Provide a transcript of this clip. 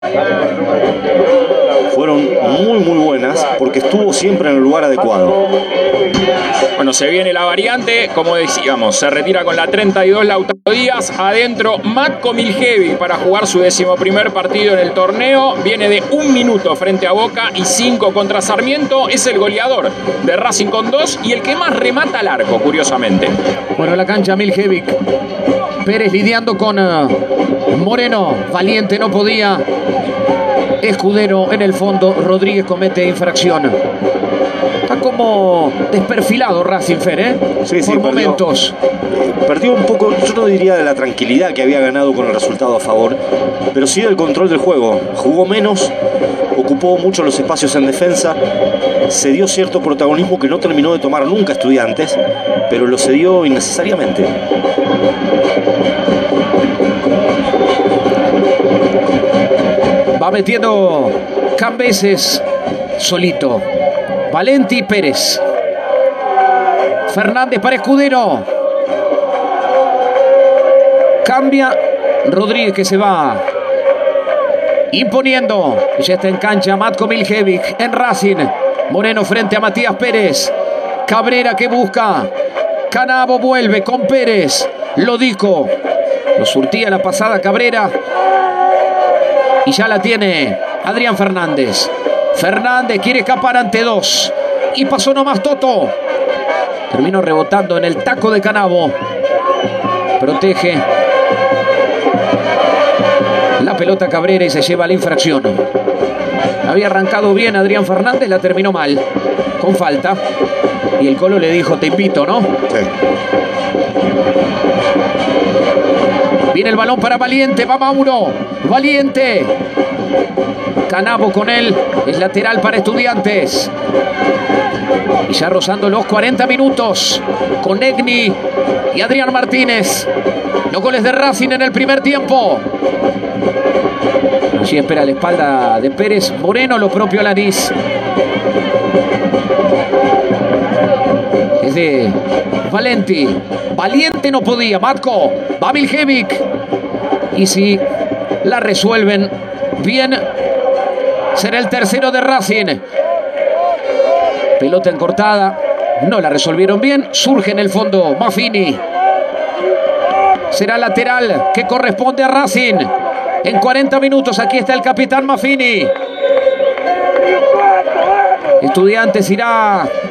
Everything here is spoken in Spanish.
Fueron muy buenas porque estuvo siempre en el lugar adecuado. Bueno, se viene la variante, como decíamos, se retira con la 32 Lautaro Díaz, adentro Matko Miljevic para jugar su 11º partido en el torneo, viene de 1 minuto frente a Boca y 5 contra Sarmiento, es el goleador de Racing con 2 y el que más remata al arco, curiosamente. Bueno, la cancha Miljevic, Pérez lidiando con Moreno, Valiente no podía, Escudero en el fondo, Rodríguez comete infracción. Está como desperfilado Racing, Fer, ¿eh? Sí, por momentos. Perdió un poco, yo no diría de la tranquilidad que había ganado con el resultado a favor, pero sí del control del juego. Jugó menos, ocupó mucho los espacios en defensa, se dio cierto protagonismo que no terminó de tomar nunca Estudiantes, pero lo cedió innecesariamente. Va metiendo Cambeses solito. Valenti, Pérez. Fernández para Escudero. Cambia Rodríguez, que se va imponiendo. Ya está en cancha Matko Miljevic en Racing. Moreno frente a Matías Pérez. Cabrera que busca. Canavo vuelve con Pérez. Lodico. Lo surtía la pasada Cabrera. Y ya la tiene Adrián Fernández. Fernández quiere escapar ante 2. Y pasó nomás Toto. Terminó rebotando en el taco de Canavo. Protege la pelota Cabrera y se lleva la infracción. Había arrancado bien Adrián Fernández, la terminó mal. Con falta. Y el Colo le dijo, te invito, ¿no? Sí. Viene el balón para Valiente, va Mauro. Valiente. Canavo con él, es lateral para Estudiantes. Y ya rozando los 40 minutos con Egni y Adrián Martínez. Los goles de Racing en el primer tiempo. Allí espera la espalda de Pérez. Moreno, lo propio Lanís. Es de Valenti. Valiente no podía. Matko. Va Miljevic. Y si la resuelven bien, será el tercero de Racing. Pelota encortada. No la resolvieron bien. Surge en el fondo Maffini. Será lateral que corresponde a Racing. En 40 minutos aquí está el capitán Maffini. Estudiantes irá